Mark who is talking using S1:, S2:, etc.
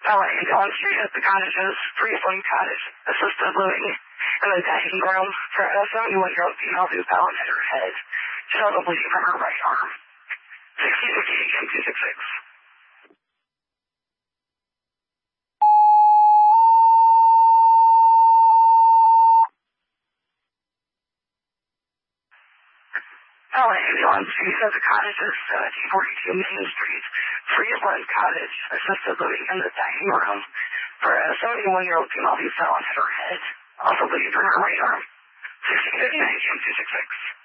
S1: LA, on street at the cottages, free-flowing cottage, assisted living, and the dining room for a 71-year-old female who fell and hit her head. She felt a bleeding from her right arm. 1658-266. LA, on street at the cottages, 1742 Main Street, free-flowing cottage, assisted living, in the dining room for a 71-year-old female who fell and hit her head. Also bleeding from her right arm. 1659-266.